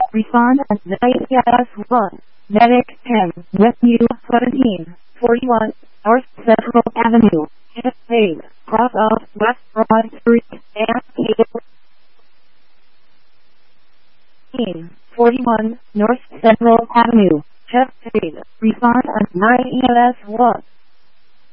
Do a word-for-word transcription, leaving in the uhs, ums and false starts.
Respond at the I E S one. Medic ten. With you seventeen. forty-one. North Central Avenue. Hit Pave. Cross off West Broad Street. And eighteen. forty-one. North Central Avenue. Check paid. Respond on I E S one.